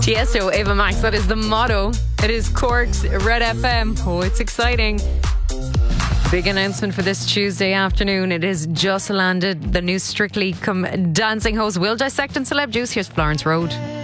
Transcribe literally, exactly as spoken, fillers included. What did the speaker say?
Tiesto, Ava Max, that is the motto. It is Cork's Red F M. Oh, it's exciting. Big announcement for this Tuesday afternoon. It is just landed. The new Strictly Come Dancing host will dissect and celeb juice. Here's Florence Road.